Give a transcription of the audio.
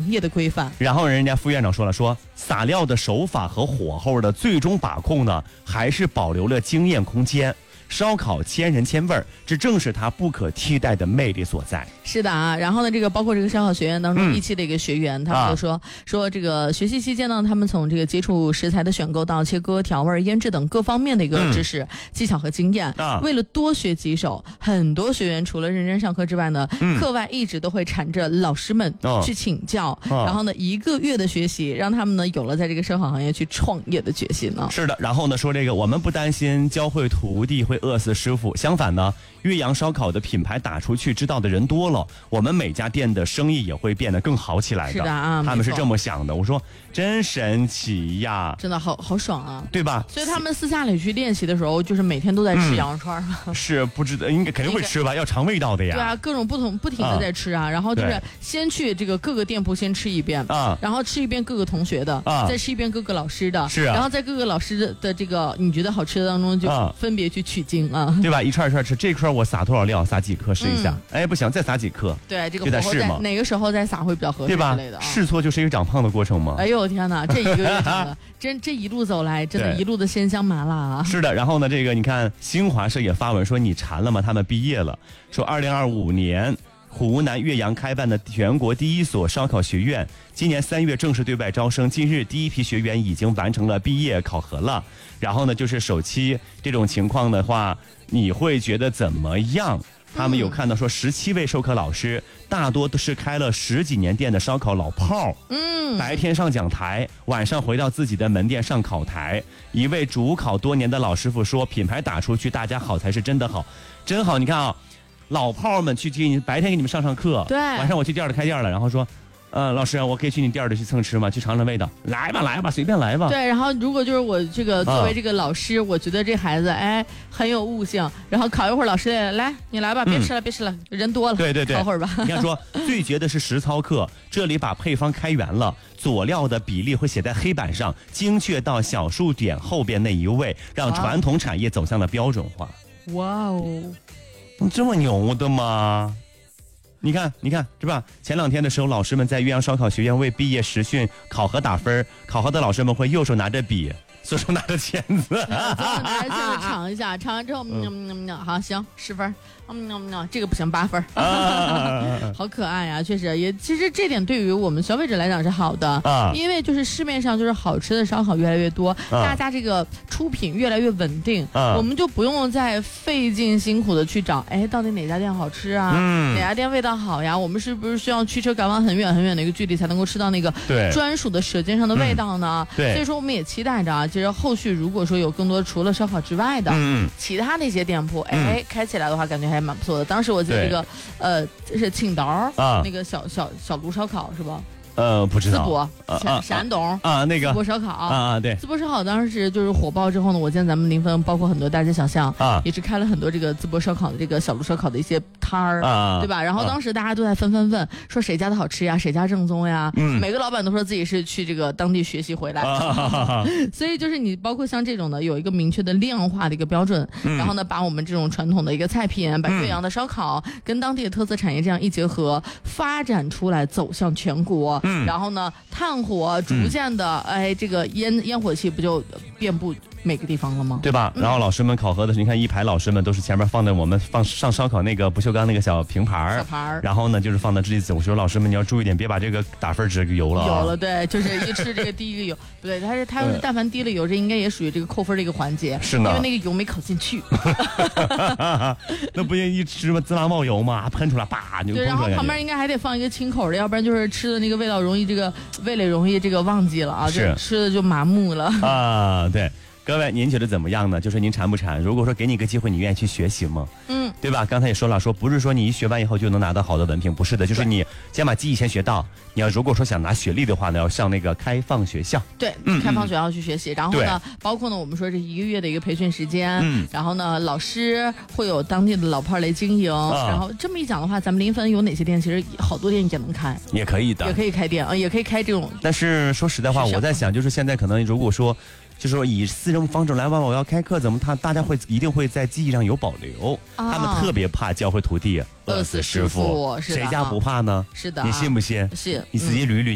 业的规范。 然后人家副院长说了，说撒料的手法和火候的最终把控呢，还是保留了经验空间。烧烤千人千味儿，这正是它不可替代的魅力所在。 是的啊，然后呢，这个包括这个烧烤学院当中一期的一个学员，他们就说这个学习期间呢，他们从这个接触食材的选购到切割、调味、腌制等各方面的一个知识、技巧和经验。为了多学几手，很多学员除了认真上课之外呢，课外一直都会缠着老师们去请教。然后呢，1个月的学习，让他们呢有了在这个烧烤行业去创业的决心呢。 是的，然后呢说这个我们不担心教会徒弟会饿死师傅，相反呢，岳阳烧烤的品牌打出去，知道的人多了，我们每家店的生意也会变得更好起来的。 是的啊， 他们是这么想的。我说真神奇呀， 真的好爽啊， 对吧？ 所以他们私下里去练习的时候，就是每天都在吃羊肉串是不知道，应该肯定会吃吧，要尝味道的呀。 对啊，各种不停的在吃啊，然后就是先去这个各个店铺先吃一遍啊，然后吃一遍各个同学的啊，再吃一遍各个老师的， 是啊， 然后在各个老师的这个你觉得好吃的当中就分别去取经啊， 对吧？一串一串吃，这串我撒多少料，撒几颗试一下，哎不行，再撒几颗， 对，这个就在试嘛， 哪个时候再撒会比较合适， 对吧？ 之类的啊， 试错就是一个长胖的过程嘛。 哎呦天哪，这1个月这一路走来，真的一路的鲜香麻辣啊！ 是的，然后呢，这个你看新华社也发文说你馋了吗？他们毕业了，说2025年湖南岳阳开办的全国第1所烧烤学院，今年3月正式对外招生，近日第1批学员已经完成了毕业考核了。然后呢，就是首期这种情况的话，你会觉得怎么样？他们有看到说17位授课老师，大多都是开了10几年店的烧烤老炮儿。白天上讲台，晚上回到自己的门店上烤台。一位主考多年的老师傅说，品牌打出去，大家好才是真的好，真好。你看啊，老炮儿们去接你，白天给你们上课， 对， 晚上我去店里开店了，然后说。老师，我可以去你店里去蹭吃吗？去尝尝味道。来吧，随便来吧。 对，然后如果就是我这个作为这个老师，我觉得这孩子很有悟性，然后考一会儿老师来你来吧，别吃了，人多了， 对， 考会儿吧。 你看说最绝的是实操课，这里把配方开源了，佐料的比例会写在黑板上，精确到小数点后边那一位，让传统产业走向了标准化。 哇哦， 你这么牛的吗？你看，是吧？前2天的时候，老师们在岳阳烧烤学院为毕业实训考核打分，考核的老师们会右手拿着笔，左手拿着签子。 大家现在尝一下，尝完之后，好，行，10分。这个不行，8分。好可爱呀，确实也，其实这点对于我们消费者来讲是好的因为就是市面上就是好吃的烧烤越来越多，大家这个出品越来越稳定，我们就不用再费尽辛苦的去找，到底哪家店好吃啊？哪家店味道好呀？我们是不是需要驱车赶往很远很远的一个距离才能够吃到那个专属的舌尖上的味道呢？所以说我们也期待着啊，其实后续如果说有更多除了烧烤之外的其他的一些店铺，开起来的话，感觉还蛮不错的。当时我记得这个这是青岛那个小炉烧烤是吧？ 不知道。 淄博，山东那个淄博烧烤对， 淄博烧烤当时就是火爆之后呢，我见咱们临汾包括很多大街小巷也是开了很多这个淄博烧烤的这个小炉烧烤的一些摊儿对吧？然后当时大家都在纷说谁家的好吃呀，谁家正宗呀，每个老板都说自己是去这个当地学习回来所以就是你包括像这种的有一个明确的量化的一个标准，然后呢把我们这种传统的一个菜品，把岳阳的烧烤跟当地的特色产业这样一结合，发展出来走向全国。然后呢，炭火逐渐的，这个烟火气不就遍布每个地方了吗？ 对吧？然后老师们考核的时候，你看一排老师们都是前面放的我们上烧烤那个不锈钢那个小平盘儿，然后呢就是放的这我说老师们你要注意点，别把这个打分值给油了。 有了，对，就是一吃这个滴一个油，不对，他要是但凡滴了油，这应该也属于这个扣分的一个环节， 是呢， 因为那个油没烤进去。 那不一吃嘛，滋啦冒油嘛，喷出来，叭就喷出来。 对，然后旁边应该还得放一个清口的，要不然就是吃的那个味道容易这个味蕾容易这个忘记了啊，就吃的就麻木了啊。对，各位您觉得怎么样呢？就是您馋不馋？如果说给你一个机会，你愿意去学习吗？对吧？刚才也说了，说不是说你一学完以后就能拿到好的文凭，不是的，就是你先把技艺先学到。你要如果说想拿学历的话呢，要上那个开放学校。 对，开放学校去学习。然后呢，包括呢，我们说这1个月的一个培训时间。然后呢，老师会有当地的老炮来经营。然后这么一讲的话，咱们临汾有哪些店？其实好多店也能开， 也可以的， 也可以开店啊，也可以开这种。 但是说实在话，我在想，就是现在可能如果说。就是说以私人方式来问我要开课，怎么大家一定会在记忆上有保留，他们特别怕教会徒弟饿死师傅，谁家不怕呢？ 是的， 你信不信？ 信， 你自己捋一捋。